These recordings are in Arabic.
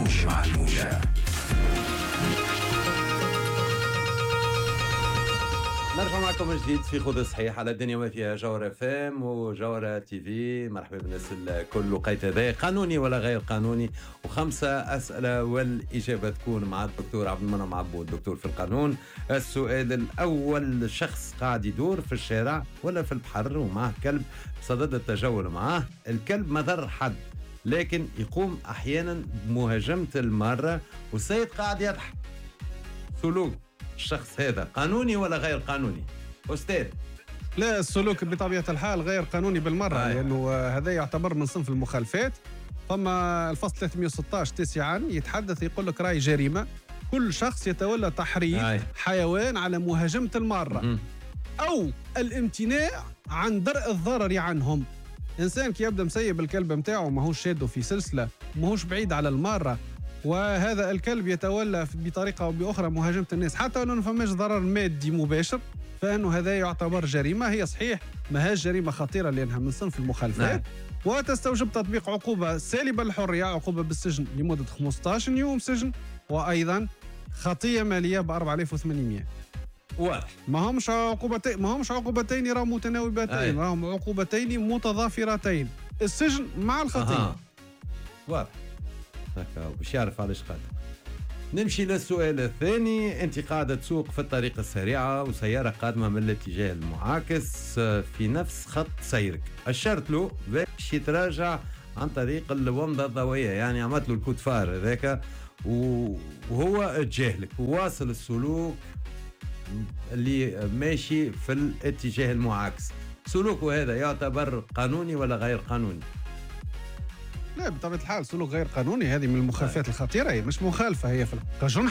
الموجة. نرجع معكم من جديد في خذ صحيح على الدنيا ما فيها جوهرة فام وجوهرة تي في. مرحبا بالناس الكل. وقيت هذا قانوني ولا غير قانوني، وخمسة أسئلة والإجابة تكون مع الدكتور عبد المنعم عبود، دكتور في القانون. السؤال الأول: شخص قاعد يدور في الشارع ولا في البحر ومعه كلب بصدد التجول معه. الكلب ما ضر حد، لكن يقوم أحيانا بمهاجمة المارة والسيد قاعد يضحك. سلوك الشخص هذا قانوني ولا غير قانوني أستاذ؟ لا، السلوك بطبيعة الحال غير قانوني بالمرة، لأنه هذا يعتبر من صنف المخالفات. فما الفصل 316 تسعا يتحدث يقول لك راي جريمة كل شخص يتولى تحريك حيوان على مهاجمة المارة أو الامتناع عن درء الضرر عنهم. إنسان كي يبدأ مسيب الكلب متاعه ماهوش شاده في سلسلة ماهوش بعيد على المارة، وهذا الكلب يتولى بطريقة أو بأخرى مهاجمة الناس حتى أنه فماش ضرر مادي مباشر، فإنه هذا يعتبر جريمة. هي صحيح ماهاش جريمة خطيرة لأنها من صنف المخالفات، وتستوجب تطبيق عقوبة سالبة للحرية، عقوبة بالسجن لمدة 15 يوم سجن، وأيضا خطية مالية ب 4800. واضح. ما همش عقوبتين راهم متناوبتين، راهم عقوبتين متضافرتين، السجن مع الخطية. واضح. هكا باش يعرف علاش قادر. نمشي للسؤال الثاني: انت قاعدة تسوق في الطريق السريعة وسيارة قادمة من الاتجاه المعاكس في نفس خط سيرك، أشرت له باش يتراجع عن طريق الومضة الضوئية، يعني عملت له الكود فار هذاك وهو تجاهلك وواصل السلوك اللي ماشي في الاتجاه المعاكس. سلوكه هذا يعتبر قانوني ولا غير قانوني؟ لا، بطبيعة الحال سلوك غير قانوني، هذه من المخالفات الخطيرة، هي مش مخالفة، هي في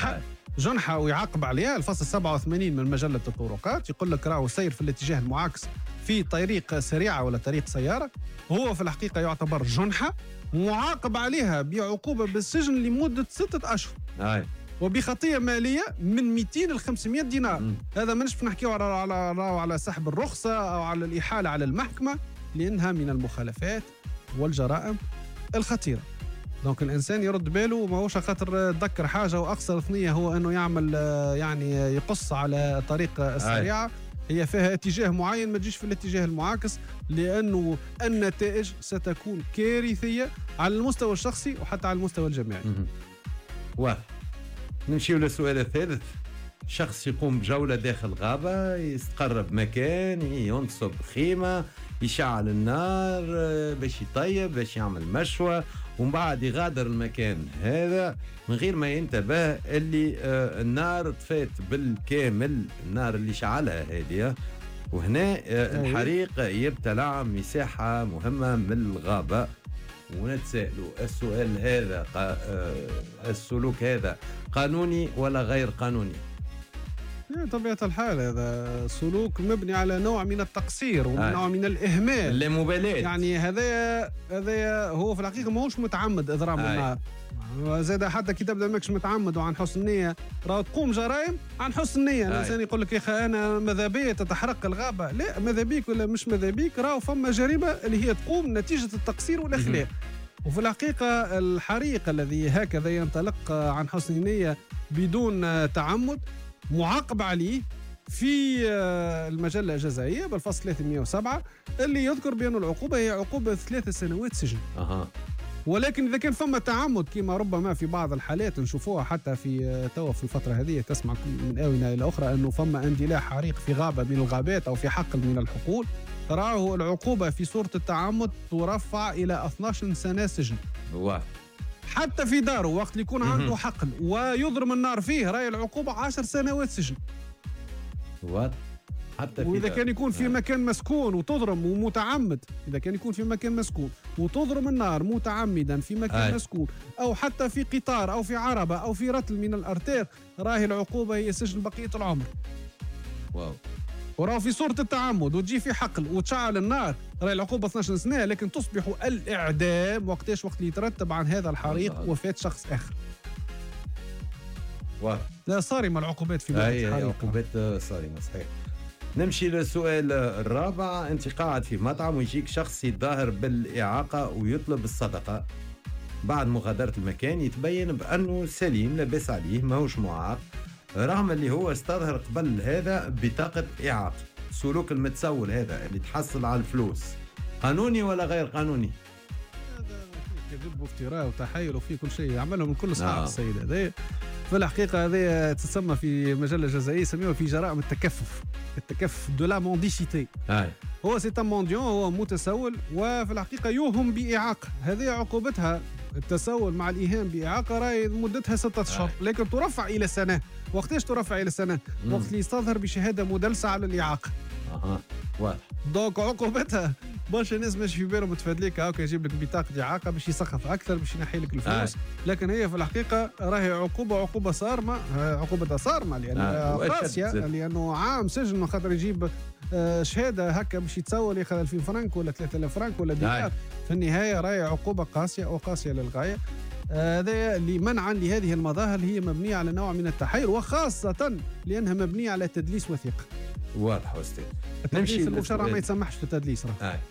جنحة ويعاقب عليها. الفصل 87 من مجلة الطرقات يقول لك راهو السير في الاتجاه المعاكس في طريق سريعة ولا طريق سيارة هو في الحقيقة يعتبر جنحة معاقب عليها بعقوبة بالسجن لمدة 6 أشهر وبخطية مالية من 200 ل 500 دينار. هذا منش نحكيه على سحب الرخصة أو على الإحالة على المحكمة، لأنها من المخالفات والجرائم الخطيرة. دونك الإنسان يرد باله، ماهوش خاطر تذكر حاجة وأقصى ثنية هو أنه يعمل يعني يقص على طريق السريعة هي فيها اتجاه معين، ما تجيش في الاتجاه المعاكس، لأنه النتائج ستكون كارثية على المستوى الشخصي وحتى على المستوى الجماعي. واضح. نمشيو للسؤال الثالث: شخص يقوم بجولة داخل غابة، يستقرب مكان، ينصب خيمة، يشعل النار باش يطيب، باش يعمل مشوى، ومن بعد يغادر المكان هذا من غير ما ينتبه اللي النار طفات بالكامل، النار اللي شعلها هذه، وهنا الحريق يبتلع مساحة مهمة من الغابة. ونتسألوا السؤال هذا السلوك هذا قانوني ولا غير قانوني؟ طبيعة الحال هذا سلوك مبني على نوع من التقصير ونوع من الإهمال، اللامبالاة. يعني هذا هو في الحقيقة ماهوش متعمد إضرام النار. زاد حتى كي تبدا ماكش متعمد وعن حسن النية راه تقوم جرائم عن حسن النية. الإنسان يقول لك يا أخي أنا ماذا بيا تتحرق الغابة، لا، ماذا بيك ولا مش ماذا بيك، راه فما جريمة اللي هي تقوم نتيجة التقصير والإخلاء. وفي الحقيقة الحريق الذي هكذا ينطلق عن حسن النية بدون تعمد معاقب عليه في المجلة الجزائية بالفصل 307 اللي يذكر بأن العقوبة هي عقوبة 3 سنوات سجن. ولكن إذا كان فما تعمد كما ربما في بعض الحالات نشوفوها حتى في توا في الفترة هذه تسمع من آونة إلى أخرى أنه فما اندلاع حريق في غابة من الغابات أو في حقل من الحقول، تراه العقوبة في صورة التعمد ترفع إلى 12 سنة سجن. حتى في داره وقت اللي يكون عنده حقل ويضرم النار فيه راهي العقوبة 10 سنوات سجن. حتى وإذا كان يكون في مكان مسكون وتضرم ومتعمد، إذا كان يكون في مكان مسكون وتضرم النار متعمدا في مكان مسكون أو حتى في قطار أو في عربة أو في رتل من الأرتاق راهي العقوبة هي سجن بقية العمر. وراه في صورة التعمد وتجي في حقل وتشعل النار راهي العقوبة 12 سنة، لكن تصبح الإعدام وقت اللي يترتب عن هذا الحريق وفاة شخص آخر. لا، صارمة العقوبات في الحريق. عقوبات صارمة صحيح. نمشي للسؤال الرابع: انت قاعد في مطعم ويجيك شخص يتظاهر بالإعاقة ويطلب الصدقة، بعد مغادرة المكان يتبين بأنه سليم لاباس عليه ماهوش معاق، رغم اللي هو استظهر قبل هذا بطاقة إعاقة. سلوك المتسول هذا اللي تحصل على الفلوس قانوني ولا غير قانوني؟ هذا كذب وافتراء وتحايل وفي كل شيء عمله من كل اصحاب السيد هذا. في الحقيقه هذه تسمى في مجله جزائيه يسميوها في جرائم التكفف دو لا مونديسيتي. هو سي مونديون، هو متسول وفي الحقيقه يوهم باعاقه. هذه عقوبتها التسول مع الايهام باعاقه راهي مدتها 6 اشهر، لكن ترفع الى سنه. وقتاش ترفع الى سنه؟ وقت اللي يستظهر بشهاده مدلسه على الاعاقه. واضح. دونك عقوبتها برشا ناس ماشي في بالهم تفادليك هاكا يجيب لك بطاقه اعاقه باش يسخف اكثر باش ينحي لك الفلوس. لكن هي في الحقيقه راهي عقوبه صارمه، عقوبتها صارمه لانها قاسيه، لانه عام سجن خاطر يجيب شهاده هكا باش يتسول ياخذ 2000 فرنك ولا 3000 فرنك ولا دينار. في النهايه راهي عقوبه قاسيه وقاسيه للغايه. هذا لمنعا لهذه المظاهر اللي هي مبنيه على نوع من التحايل، وخاصه لانها مبنيه على تدليس وثيق. واضح استاذ. نمشي المشرع ما يتسمحش في التدليس.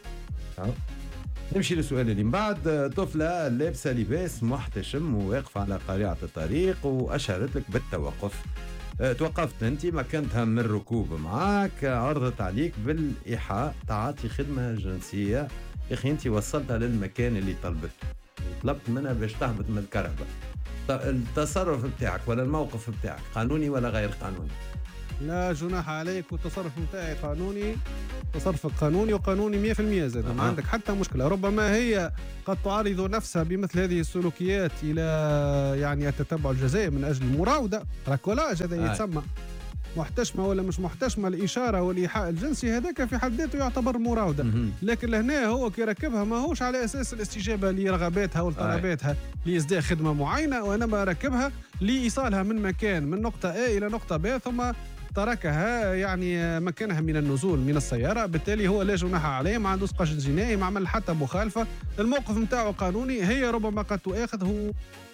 نمشي للسؤال اللي من بعد. طفله لابسه لباس محتشم وواقفه على قريعه الطريق واشارت لك بالتوقف. توقفت انت مكنتها من الركوب معاك، عرضت عليك بالايحاء تعاطي خدمه جنسيه. يا اخي انت وصلتها للمكان اللي طلبته، طلبت منها باش تهبط من الكرهبه. التصرف بتاعك ولا الموقف بتاعك قانوني ولا غير قانوني؟ لا جناح عليك، والتصرف نتاعي قانوني، تصرفك قانوني وقانوني 100% زاد. ما عندك حتى مشكله. ربما هي قد تعرض نفسها بمثل هذه السلوكيات الى يعني التتبع الجزائي من اجل المراوده، راكولاج هذا يتسمى. محتشمه ولا مش محتشمه، الاشاره والايحاء الجنسي هذاك في حد ذاته يعتبر مراوده. لكن لهنا هو كي ركبها ماهوش على اساس الاستجابه لرغباتها وطلباتها لإصداء خدمه معينه، وانما ركبها لايصالها من مكان من نقطه A الى نقطه B، ثم تركها يعني مكانها من النزول من السياره. بالتالي هو لا جناح عليه، ما عندوش قشد جنائي، ما عمل حتى مخالفه. الموقف نتاعو قانوني. هي ربما قد تؤاخذ، هو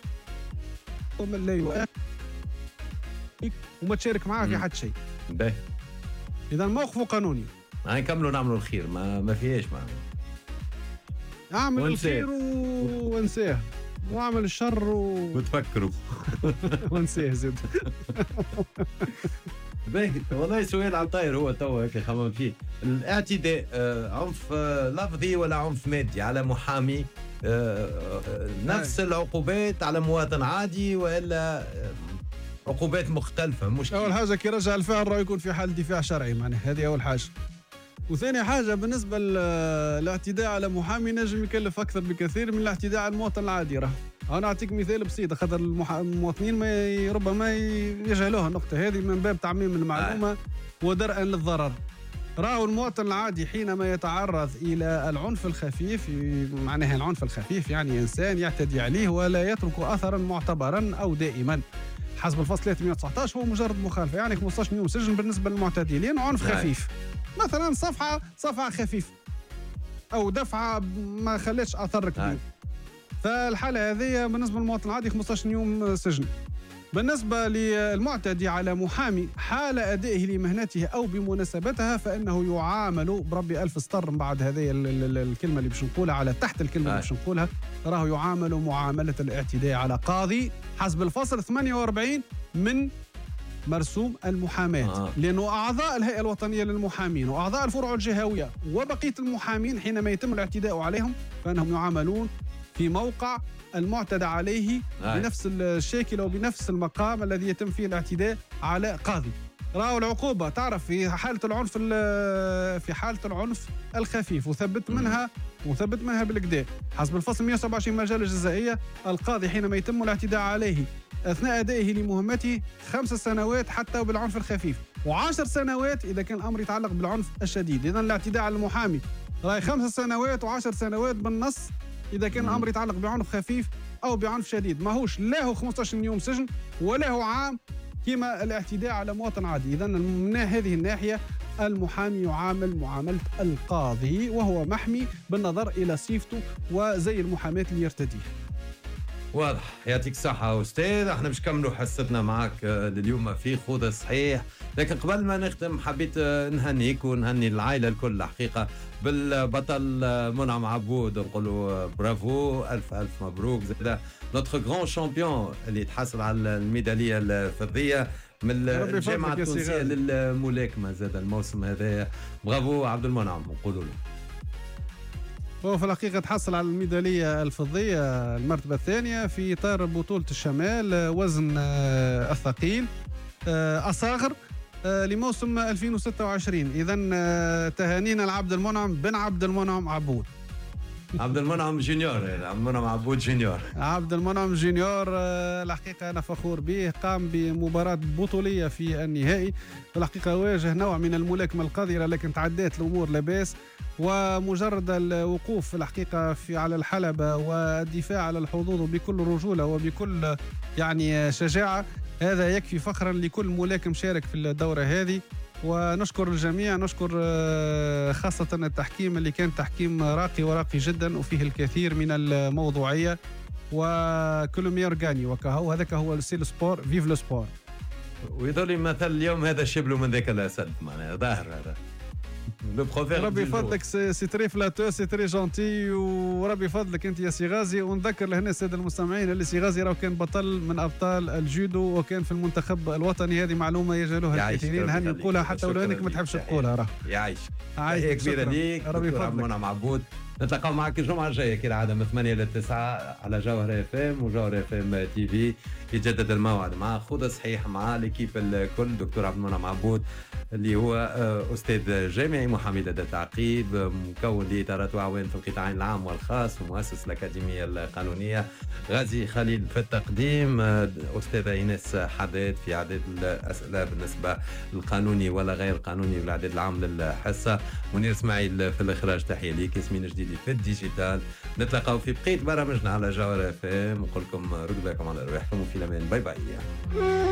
لا يؤاخذ وما تشارك معاه في حد شيء. اذا موقفه قانوني. نكملوا نعملوا الخير، ما فيهاش اعمل الخير وانساه، واعمل الشر وتفكروا وانساه زاد. والله سؤال على الطاير هو توا هيك خممت فيه. الاعتداء عنف لفظي ولا عنف مادي على محامي؟ نفس العقوبات على مواطن عادي ولا عقوبات مختلفة؟ مشكلة. أول حاجة كي رجع الفعل راه يكون في حال دفاع شرعي، معناها هذه أول حاجة. وثاني حاجة بالنسبة للاعتداء على محامي نجم يكلف أكثر بكثير من الاعتداء على المواطن العادي. راه أنا أعطيك مثال بسيط، خاطر المواطنين ربما يجهلوها النقطة هذه من باب تعميم المعلومة ودرءا للضرر. راهو المواطن العادي حينما يتعرض إلى العنف الخفيف، معناها العنف الخفيف يعني إنسان يعتدي عليه ولا يترك أثرا معتبرا أو دائما حسب الفصل 319 هو مجرد مخالفة، يعني 15 يوم سجن بالنسبة للمعتدي، لأنه عنف خفيف. مثلا صفعة خفيف أو دفعة ما خلتش أثر كبير. فالحالة هذه بالنسبة للمواطن العادي 15 يوم سجن. بالنسبة للمعتدي على محامي حال أدائه لمهنته أو بمناسبتها فإنه يعامل بربي ألف سطر بعد هذه الكلمة اللي باش نقولها، على تحت الكلمة اللي باش نقولها، راه يعامل معاملة الاعتداء على قاضي حسب الفصل 48 من مرسوم المحاماة. لأنه أعضاء الهيئة الوطنية للمحامين وأعضاء الفروع الجهوية وبقية المحامين حينما يتم الاعتداء عليهم فإنهم يعاملون في موقع المعتدى عليه بنفس الشاكل وبنفس المقام الذي يتم فيه الاعتداء على قاضي. راهو العقوبة تعرف في حالة العنف الخفيف وثبت منها بالكدا حسب الفصل 127 من المجال الجزائية. القاضي حينما يتم الاعتداء عليه أثناء أدائه لمهمته 5 سنوات حتى بالعنف الخفيف، و10 سنوات إذا كان الأمر يتعلق بالعنف الشديد. إذن الاعتداء على المحامي راهي 5 سنوات و10 سنوات بالنص إذا كان الأمر يتعلق بعنف خفيف أو بعنف شديد. ماهوش لا هو 15 يوم سجن ولا هو عام كما الاعتداء على مواطن عادي. إذن من هذه الناحية المحامي يعامل معاملة القاضي وهو محمي بالنظر إلى صفته وزي المحاماة اللي يرتديه. واضح، يعطيك الصحة أستاذ. احنا باش نكملوا حصتنا معك لليوم في خوض الصحيح، لكن قبل ما نختم حبيت نهنيك ونهني العائلة الكل الحقيقة بالبطل منعم عبود، نقولوا برافو، ألف ألف مبروك. زاد نوتخ غران شامبيون اللي تحصل على الميدالية الفضية من الجامعة التونسية للملاكمة زاد الموسم هذا. برافو عبد المنعم نقولوا له. هو في الحقيقة تحصل على الميدالية الفضية المرتبة الثانية في إطار بطولة الشمال وزن الثقيل أصاغر لموسم 2026. إذا تهانينا لعبد المنعم بن عبد المنعم عبود. عبد المنعم جونيور، عبد المنعم عبود جونيور. عبد المنعم جونيور الحقيقة أنا فخور به، قام بمباراة بطولية في النهائي. في الحقيقة واجه نوع من الملاكمة القذرة لكن تعديت الأمور لاباس، ومجرد الوقوف في الحقيقة على الحلبة والدفاع على الحظوظ بكل رجولة وبكل يعني شجاعة، هذا يكفي فخرا لكل ملاكم شارك في الدورة هذه. ونشكر الجميع، نشكر خاصة التحكيم اللي كان تحكيم راقي وراقي جدا وفيه الكثير من الموضوعية، وكل ميور غاني وكهو. هذاك هو سي سبور، فيف لو سبور. ويظل مثل اليوم هذا شبله من ذاك الأسد، معناها ظاهر هذا. ربي يفضلك، سي تري فلاتو، سي تري جونتي، وربي يفضلك انت يا سي غازي. ونذكر لهنا الساده المستمعين اللي سي غازي راه كان بطل من ابطال الجودو وكان في المنتخب الوطني. هذه معلومه يجهلوها الكثيرين، هاني نقولها حتى ولو انك ما تحبش تقولها. راه يعيش عايش كبيره ليك ربي يفضلك. منعم عبود. نتلاقاو معك الجمعه الجايه كالعاده من 8 ل 9 على جوهر اف ام وجوهر اف ام تي في. يتجدد الموعد مع خوض صحيح مع ليكيب الكل، دكتور عبد المنعم عبود اللي هو استاذ جامعي محامي لدى التعقيب، مكون لاطارات واعوان في القطاعين العام والخاص، ومؤسس الاكاديميه القانونيه. غازي خليل في التقديم، استاذه ايناس حداد في اعداد الاسئله بالنسبه للقانوني ولا غير القانوني والاعداد العام للحصه. منير اسماعيل في الاخراج. تحيه ليك. ياسمين جديدي في الديجيتال. نتلاقاو في بقيه برامجنا على جوهر اف ام. نقول لكم ردوا بالكم على رواحكم وفي الامان. باي باي.